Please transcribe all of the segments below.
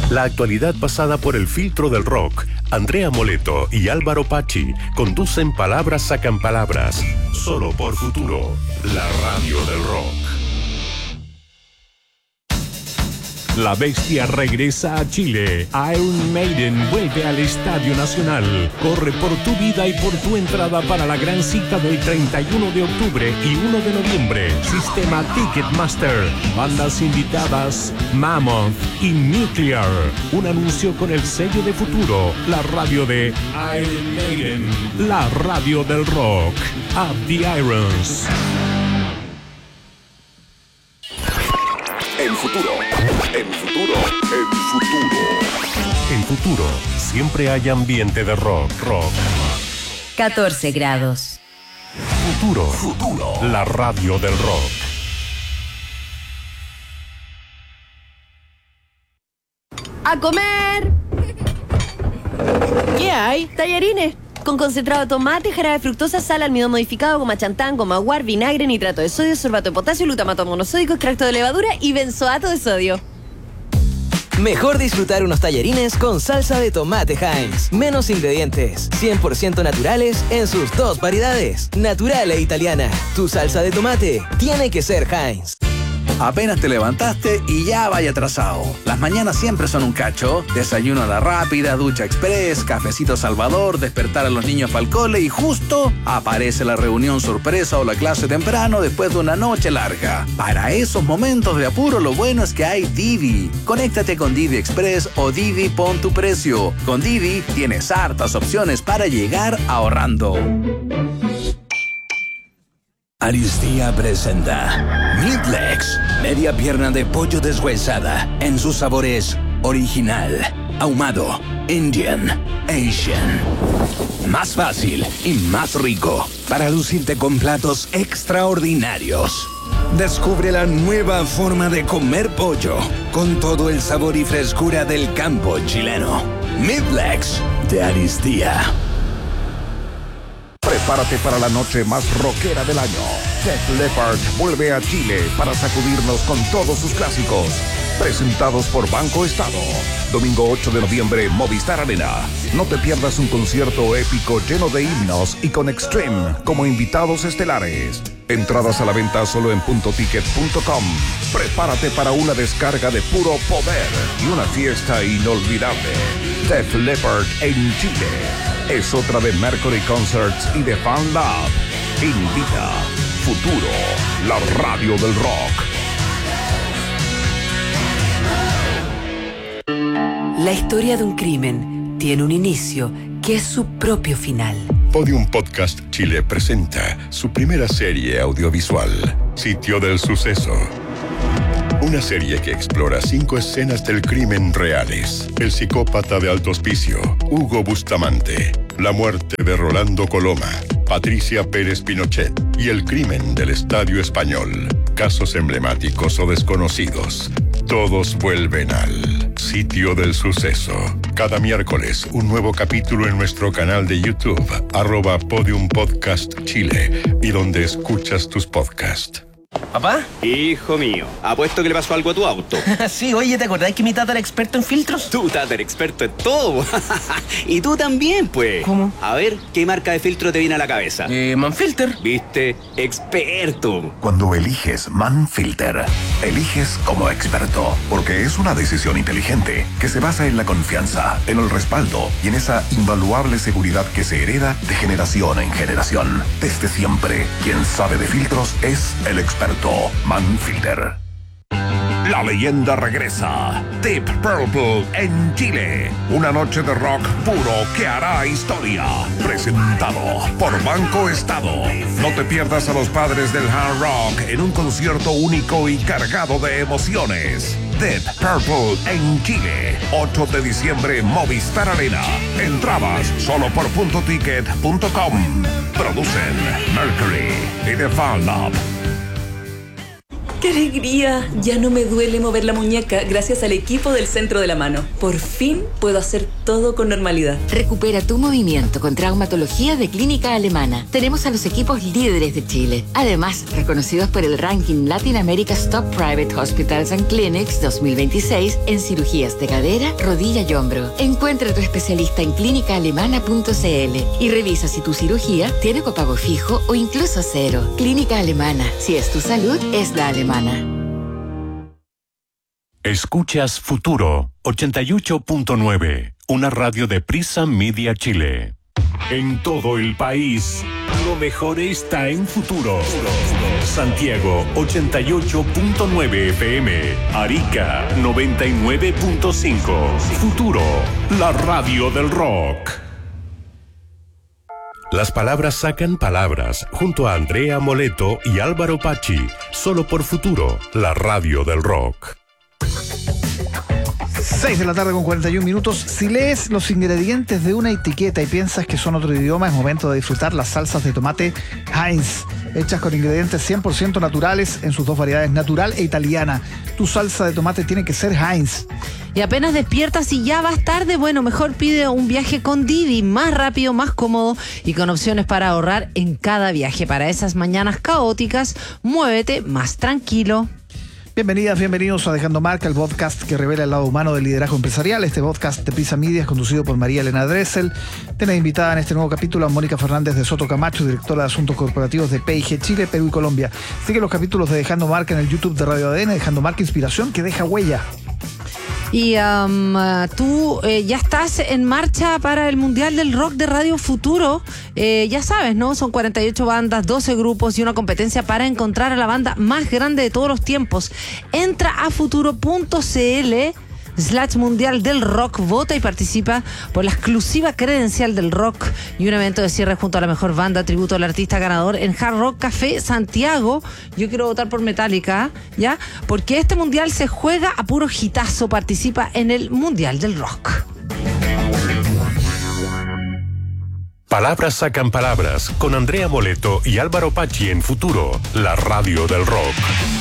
La actualidad pasada por el filtro del rock. Andrea Moleto y Álvaro Pachi conducen Palabras Sacan Palabras. Solo por Futuro, la radio del rock. La Bestia regresa a Chile. Iron Maiden vuelve al Estadio Nacional. Corre por tu vida y por tu entrada para la gran cita del 31 de octubre y 1 de noviembre. Sistema Ticketmaster. Bandas invitadas: Mammoth y Nuclear. Un anuncio con el sello de Futuro. La radio de Iron Maiden. La radio del rock. Up the Irons. En Futuro. En Futuro, siempre hay ambiente de rock. 14 grados. Futuro. La radio del rock. ¡A comer! ¿Qué hay? Tallarines. Con concentrado de tomate, jarabe de fructosa, sal, almidón modificado, goma chantán, goma guar, vinagre, nitrato de sodio, sorbato de potasio, glutamato monosódico, extracto de levadura y benzoato de sodio. Mejor disfrutar unos tallarines con salsa de tomate Heinz. Menos ingredientes, 100% naturales en sus dos variedades, natural e italiana. Tu salsa de tomate tiene que ser Heinz. Apenas te levantaste y ya vaya atrasado. Las mañanas siempre son un cacho. Desayuno a la rápida, ducha express, cafecito Salvador, despertar a los niños para el cole y justo aparece la reunión sorpresa o la clase temprano después de una noche larga. Para esos momentos de apuro, lo bueno es que hay Didi. Conéctate con Didi Express o Didi Pon tu Precio. Con Didi tienes hartas opciones para llegar ahorrando. Aristía presenta Meatlegs, media pierna de pollo deshuesada en sus sabores original, ahumado, Indian, Asian. Más fácil y más rico para lucirte con platos extraordinarios. Descubre la nueva forma de comer pollo con todo el sabor y frescura del campo chileno. Meatlegs de Aristía. Prepárate para la noche más rockera del año. Def Leppard vuelve a Chile para sacudirnos con todos sus clásicos. Presentados por Banco Estado. Domingo 8 de noviembre, Movistar Arena. No te pierdas un concierto épico lleno de himnos y con Extreme como invitados estelares. Entradas a la venta solo en puntoticket.com. Prepárate para una descarga de puro poder y una fiesta inolvidable. Def Leppard en Chile. Es otra de Mercury Concerts y de Fan Lab. Invita Futuro, la radio del rock. La historia de un crimen tiene un inicio que es su propio final. Podium Podcast Chile presenta su primera serie audiovisual, Sitio del Suceso. Una serie que explora 5 escenas del crimen reales. El psicópata de Alto Hospicio, Hugo Bustamante, la muerte de Rolando Coloma, Patricia Pérez Pinochet y el crimen del Estadio Español. Casos emblemáticos o desconocidos. Todos vuelven al Sitio del Suceso. Cada miércoles, un nuevo capítulo en nuestro canal de YouTube, @Podium Podcast Chile, y donde escuchas tus podcasts. ¿Papá? Hijo mío, apuesto que le pasó algo a tu auto. Sí, oye, ¿te acordás que mi tata era experto en filtros? Tú, tata, eres experto en todo. Y tú también, pues. ¿Cómo? A ver, ¿qué marca de filtro te viene a la cabeza? Manfilter. ¿Viste? Experto. Cuando eliges Manfilter, eliges como experto, porque es una decisión inteligente que se basa en la confianza, en el respaldo y en esa invaluable seguridad que se hereda de generación en generación. Desde siempre, quien sabe de filtros es el experto Manfilter. La leyenda regresa. Deep Purple en Chile. Una noche de rock puro que hará historia. Presentado por Banco Estado. No te pierdas a los padres del hard rock en un concierto único y cargado de emociones. Deep Purple en Chile. 8 de diciembre, Movistar Arena. Entradas solo por puntoticket.com. Producen Mercury y The Fan Lab. ¡Qué alegría! Ya no me duele mover la muñeca gracias al equipo del Centro de la Mano. Por fin puedo hacer todo con normalidad. Recupera tu movimiento con traumatología de Clínica Alemana. Tenemos a los equipos líderes de Chile. Además, reconocidos por el ranking Latin America's Top Private Hospitals and Clinics 2026 en cirugías de cadera, rodilla y hombro. Encuentra a tu especialista en clínicaalemana.cl y revisa si tu cirugía tiene copago fijo o incluso cero. Clínica Alemana. Si es tu salud, es la alemana. Escuchas Futuro 88.9, una radio de Prisa Media Chile. En todo el país, lo mejor está en Futuro. Santiago 88.9 FM, Arica 99.5. Futuro, la radio del rock. Las palabras sacan palabras, junto a Andrea Moleto y Álvaro Pachi, solo por Futuro, la radio del rock. 6 de la tarde con 41 minutos. Si lees los ingredientes de una etiqueta y piensas que son otro idioma, es momento de disfrutar las salsas de tomate Heinz, hechas con ingredientes 100% naturales en sus dos variedades, natural e italiana. Tu salsa de tomate tiene que ser Heinz. Y apenas despiertas y ya vas tarde, bueno, mejor pide un viaje con Didi, más rápido, más cómodo y con opciones para ahorrar en cada viaje. Para esas mañanas caóticas, muévete más tranquilo. Bienvenidas, bienvenidos a Dejando Marca, el podcast que revela el lado humano del liderazgo empresarial. Este podcast de Prisa Media es conducido por María Elena Dressel. Tiene invitada en este nuevo capítulo a Mónica Fernández de Soto Camacho, directora de Asuntos Corporativos de PIG Chile, Perú y Colombia. Sigue los capítulos de Dejando Marca en el YouTube de Radio ADN, Dejando Marca Inspiración que deja huella. Y tú ya estás en marcha para el Mundial del Rock de Radio Futuro. Ya sabes, ¿no? Son 48 bandas, 12 grupos y una competencia para encontrar a la banda más grande de todos los tiempos. Entra a futuro.cl/Mundial del Rock, vota y participa por la exclusiva credencial del rock y un evento de cierre junto a la mejor banda, tributo al artista ganador en Hard Rock Café Santiago. Yo quiero votar por Metallica, ¿ya? Porque este mundial se juega a puro hitazo. Participa en el Mundial del Rock. Palabras sacan palabras con Andrea Moleto y Álvaro Pachi en Futuro, la radio del rock.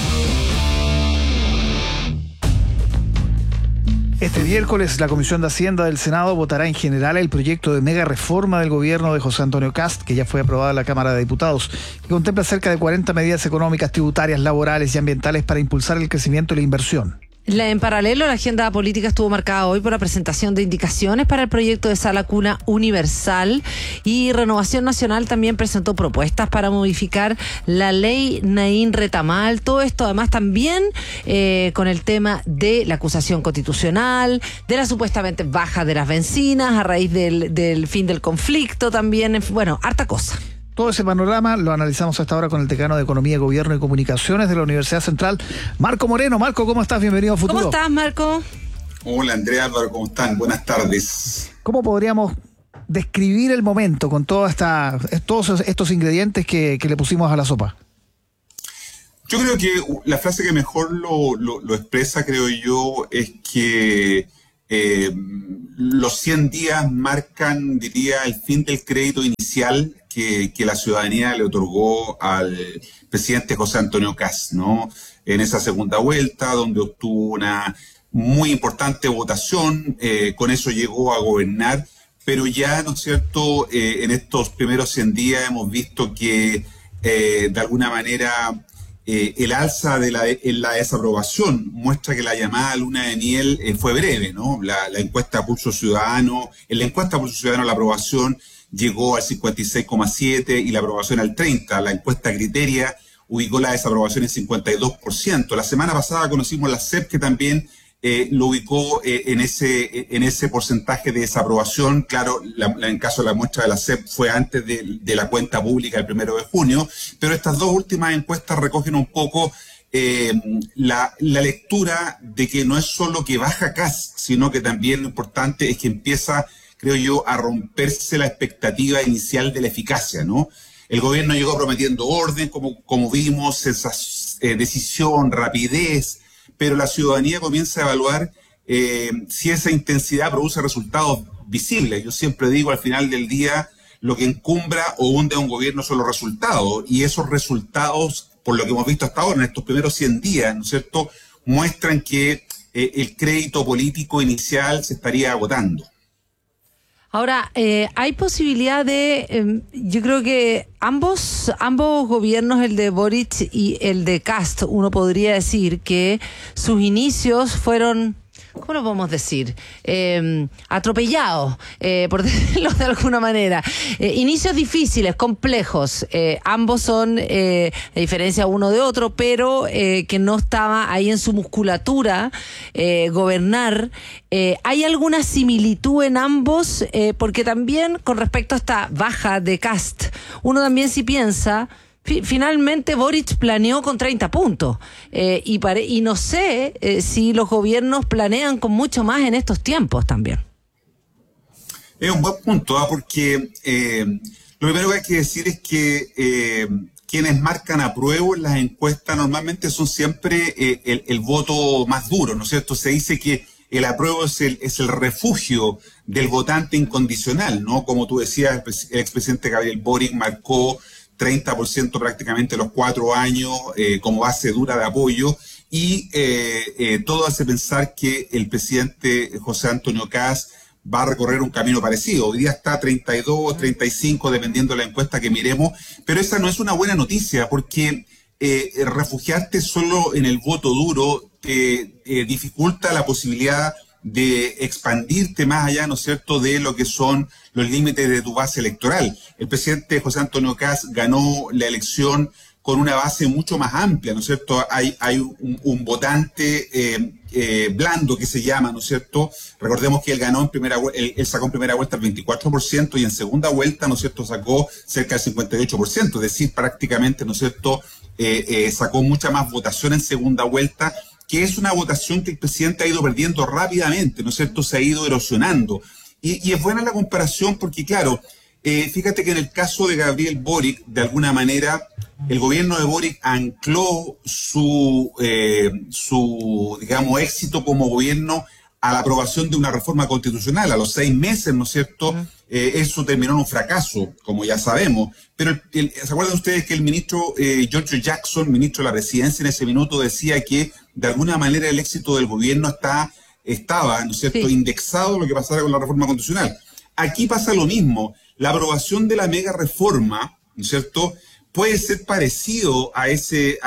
Este miércoles, la Comisión de Hacienda del Senado votará en general el proyecto de mega reforma del gobierno de José Antonio Kast, que ya fue aprobado en la Cámara de Diputados, que contempla cerca de 40 medidas económicas, tributarias, laborales y ambientales para impulsar el crecimiento y la inversión. En paralelo, la agenda política estuvo marcada hoy por la presentación de indicaciones para el proyecto de sala cuna universal, y Renovación Nacional también presentó propuestas para modificar la ley Naín Retamal. Todo esto además también con el tema de la acusación constitucional, de la supuestamente baja de las bencinas a raíz del fin del conflicto también. Bueno, harta cosa. Todo ese panorama lo analizamos hasta ahora con el decano de Economía, Gobierno y Comunicaciones de la Universidad Central, Marco Moreno. Marco, ¿cómo estás? Bienvenido a Futuro. ¿Cómo estás, Marco? Hola, Andrea, Álvaro, ¿cómo están? Buenas tardes. ¿Cómo podríamos describir el momento con todos estos ingredientes que le pusimos a la sopa? Yo creo que la frase que mejor lo expresa, creo yo, es que los 100 días marcan, diría, el fin del crédito inicial que la ciudadanía le otorgó al presidente José Antonio Kast, ¿no? En esa segunda vuelta, donde obtuvo una muy importante votación, con eso llegó a gobernar, pero ya, ¿no es cierto?, en estos primeros 100 días hemos visto que, de alguna manera, el alza de la desaprobación muestra que la llamada luna de miel fue breve, ¿no? La encuesta Pulso Ciudadano, en la encuesta Pulso Ciudadano la aprobación llegó al 56,7% y la aprobación al 30%. La encuesta Criteria ubicó la desaprobación en 52%. La semana pasada conocimos la CEP, que también lo ubicó en ese porcentaje de desaprobación. Claro, en caso de la muestra de la CEP fue antes de la cuenta pública el 1 de junio, pero estas dos últimas encuestas recogen un poco la lectura de que no es solo que baja Kast, sino que también lo importante es que empieza, creo yo, a romperse la expectativa inicial de la eficacia, ¿no? El gobierno llegó prometiendo orden, como vimos, decisión, rapidez, pero la ciudadanía comienza a evaluar si esa intensidad produce resultados visibles. Yo siempre digo, al final del día, lo que encumbra o hunde a un gobierno son los resultados, y esos resultados por lo que hemos visto hasta ahora, en estos primeros 100 días, ¿no es cierto?, muestran que el crédito político inicial se estaría agotando. Ahora, hay posibilidad de, yo creo que ambos gobiernos, el de Boric y el de Kast, uno podría decir que sus inicios fueron, ¿cómo lo podemos decir? Atropellados, por decirlo de alguna manera. Inicios difíciles, complejos. Ambos son, a diferencia uno de otro, pero que no estaba ahí en su musculatura gobernar. ¿Hay alguna similitud en ambos? Porque también con respecto a esta baja de Kast, uno también sí piensa... Finalmente Boric planeó con 30 puntos y no sé si los gobiernos planean con mucho más en estos tiempos también. Es un buen punto, porque lo primero que hay que decir es que quienes marcan apruebo en las encuestas normalmente son siempre el voto más duro, ¿no es cierto? Se dice que el apruebo es el refugio del votante incondicional, ¿no? Como tú decías, el expresidente Gabriel Boric marcó 30% prácticamente los 4 años como base dura de apoyo y todo hace pensar que el presidente José Antonio Kast va a recorrer un camino parecido. Hoy día está 32, 35, dependiendo de la encuesta que miremos, pero esa no es una buena noticia porque refugiarte solo en el voto duro te dificulta la posibilidad de expandirte más allá, ¿no es cierto?, de lo que son los límites de tu base electoral. El presidente José Antonio Kast ganó la elección con una base mucho más amplia, ¿no es cierto? Hay un votante blando que se llama, ¿no es cierto? Recordemos que él ganó en primera él sacó en primera vuelta el 24% y en segunda vuelta, ¿no es cierto?, sacó cerca del 58%, es decir, prácticamente, ¿no es cierto?, sacó mucha más votación en segunda vuelta, que es una votación que el presidente ha ido perdiendo rápidamente, ¿no es cierto?, se ha ido erosionando. Y es buena la comparación porque, claro, fíjate que en el caso de Gabriel Boric, de alguna manera, el gobierno de Boric ancló su digamos, éxito como gobierno a la aprobación de una reforma constitucional. A los 6 meses, ¿no es cierto?, eso terminó en un fracaso, como ya sabemos. Pero ¿se acuerdan ustedes que el ministro George Jackson, ministro de la presidencia en ese minuto, decía que de alguna manera el éxito del gobierno estaba, ¿no es cierto?, indexado a lo que pasara con la reforma constitucional? Aquí pasa lo mismo. La aprobación de la mega reforma, ¿no es cierto?, puede ser parecido a ese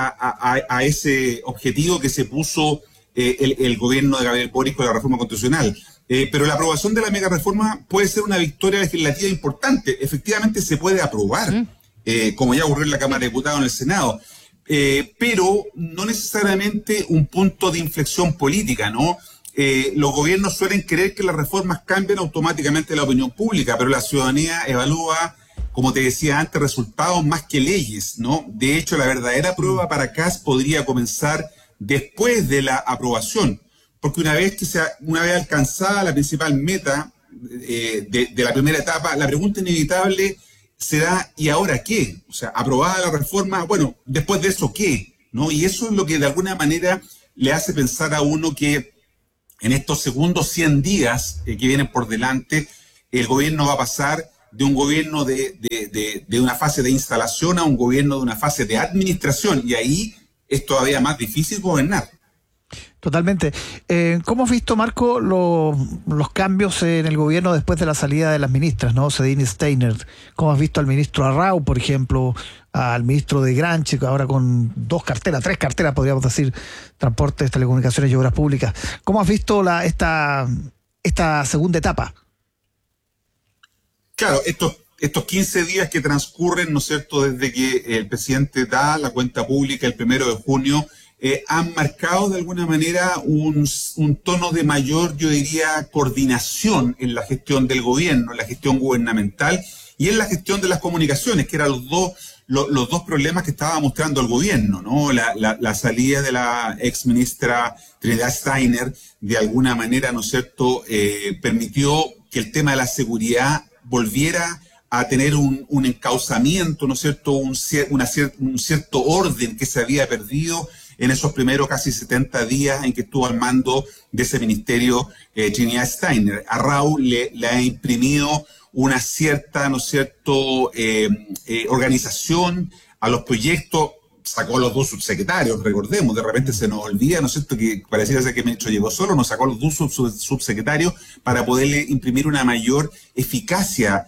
objetivo que se puso el gobierno de Gabriel Boric con la reforma constitucional. Pero la aprobación de la mega reforma puede ser una victoria legislativa importante. Efectivamente se puede aprobar, como ya ocurrió en la Cámara de Diputados, en el Senado, pero no necesariamente un punto de inflexión política, ¿no? Los gobiernos suelen creer que las reformas cambian automáticamente la opinión pública, pero la ciudadanía evalúa, como te decía antes, resultados más que leyes, ¿no? De hecho, la verdadera prueba para Kast podría comenzar después de la aprobación, porque una vez alcanzada la principal meta de la primera etapa, la pregunta inevitable será, ¿y ahora qué? O sea, aprobada la reforma, bueno, después de eso, ¿qué? ¿No? Y eso es lo que de alguna manera le hace pensar a uno que en estos segundos 100 días que vienen por delante, el gobierno va a pasar de un gobierno de una fase de instalación a un gobierno de una fase de administración, y ahí es todavía más difícil gobernar. Totalmente. ¿Cómo has visto, Marco, los cambios en el gobierno después de la salida de las ministras, ¿no? Sedin y Steiner. ¿Cómo has visto al ministro Arrau, por ejemplo, al ministro de Granche, ahora con 3 carteras, podríamos decir, transportes, telecomunicaciones y obras públicas? ¿Cómo has visto esta segunda etapa? Claro, estos 15 días que transcurren, ¿no es cierto?, desde que el presidente da la cuenta pública el 1 de junio, han marcado de alguna manera un tono de mayor, yo diría, coordinación en la gestión del gobierno, en la gestión gubernamental y en la gestión de las comunicaciones, que eran los dos problemas que estaba mostrando el gobierno, ¿no? La salida de la ex ministra Trinidad Steiner, de alguna manera, ¿no es cierto?, permitió que el tema de la seguridad volviera a tener un encauzamiento, ¿no es cierto?, un cierto orden que se había perdido en esos primeros casi 70 días en que estuvo al mando de ese ministerio Trinidad Steiner. A Raúl le ha imprimido una cierta, ¿no es cierto?, organización a los proyectos. sacó a los 2 subsecretarios, recordemos, de repente se nos olvida, ¿no es cierto?, que pareciera ser que el ministro llegó solo, nos sacó a los 2 subsecretarios para poderle imprimir una mayor eficacia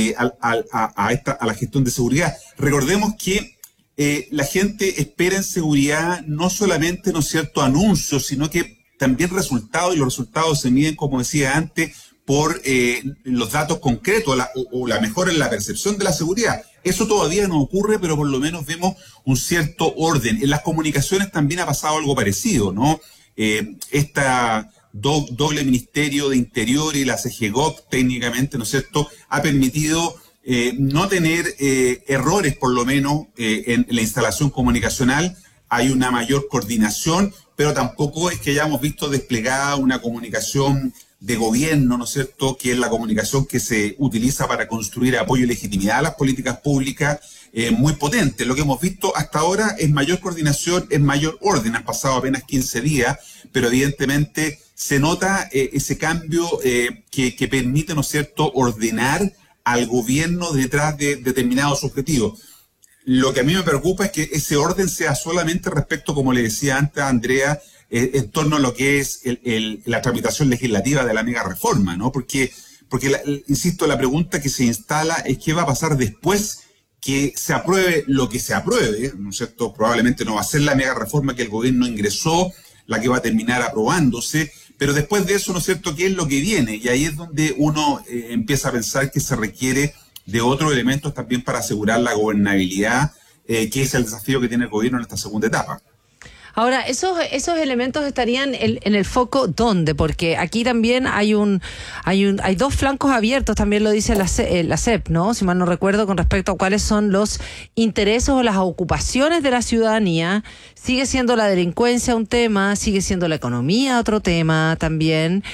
a la gestión de seguridad. Recordemos que la gente espera en seguridad no solamente, ¿no es cierto?, anuncios, sino que también resultados, y los resultados se miden, como decía antes, por los datos concretos o la mejora en la percepción de la seguridad. Eso todavía no ocurre, pero por lo menos vemos un cierto orden. En las comunicaciones también ha pasado algo parecido, ¿no? Esta doble Ministerio de Interior y la CGGOP técnicamente, ¿no es cierto?, ha permitido no tener errores, por lo menos, en la instalación comunicacional. Hay una mayor coordinación, pero tampoco es que hayamos visto desplegada una comunicación de gobierno, ¿no es cierto?, que es la comunicación que se utiliza para construir apoyo y legitimidad a las políticas públicas, muy potente. Lo que hemos visto hasta ahora es mayor coordinación, es mayor orden. Han pasado apenas 15 días, pero evidentemente se nota ese cambio que permite, ¿no es cierto?, ordenar al gobierno detrás de determinados objetivos. Lo que a mí me preocupa es que ese orden sea solamente respecto, como le decía antes a Andrea, en torno a lo que es la tramitación legislativa de la mega reforma, ¿no? Porque insisto, la pregunta que se instala es qué va a pasar después que se apruebe lo que se apruebe, ¿no es cierto? Probablemente no va a ser la mega reforma que el gobierno ingresó, la que va a terminar aprobándose, pero después de eso, ¿no es cierto?, ¿qué es lo que viene? Y ahí es donde uno empieza a pensar que se requiere de otros elementos también para asegurar la gobernabilidad, que es el desafío que tiene el gobierno en esta segunda etapa. Ahora, esos elementos estarían en el foco, ¿dónde? Porque aquí también hay 2 flancos abiertos, también lo dice la CEP, ¿no? Si mal no recuerdo, con respecto a cuáles son los intereses o las ocupaciones de la ciudadanía. Sigue siendo la delincuencia un tema, sigue siendo la economía otro tema también.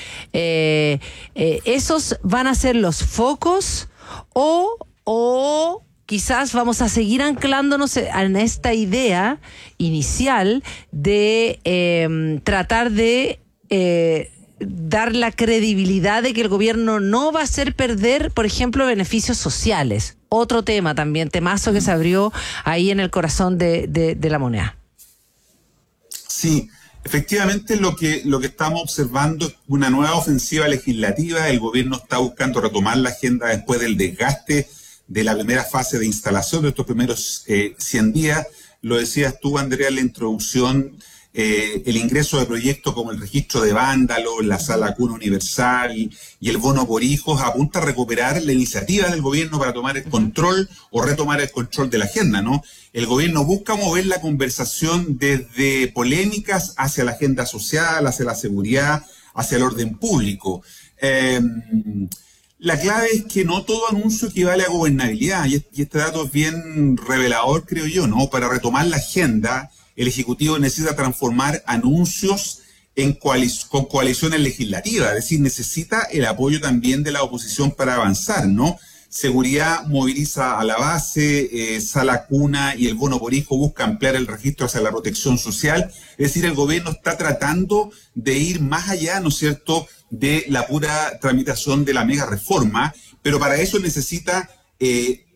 ¿Esos van a ser los focos o quizás vamos a seguir anclándonos en esta idea inicial de tratar de dar la credibilidad de que el gobierno no va a hacer perder, por ejemplo, beneficios sociales? Otro tema también, temazo que se abrió ahí en el corazón de la moneda. Sí, efectivamente lo que estamos observando es una nueva ofensiva legislativa. El gobierno está buscando retomar la agenda después del desgaste de la primera fase de instalación de estos primeros 100 días. Lo decías tú, Andrea, en la introducción, el ingreso de proyectos como el registro de vándalos, la sala cuna universal y el bono por hijos apunta a recuperar la iniciativa del gobierno para tomar el control o retomar el control de la agenda, ¿no? El gobierno busca mover la conversación desde polémicas hacia la agenda social, hacia la seguridad, hacia el orden público. La clave es que no todo anuncio equivale a gobernabilidad, y este dato es bien revelador, creo yo, ¿no? Para retomar la agenda, el Ejecutivo necesita transformar anuncios con coaliciones legislativas, es decir, necesita el apoyo también de la oposición para avanzar, ¿no? Seguridad moviliza a la base, sala cuna y el bono por hijo busca ampliar el registro hacia la protección social. Es decir, el gobierno está tratando de ir más allá, ¿no es cierto?, de la pura tramitación de la mega reforma, pero para eso necesita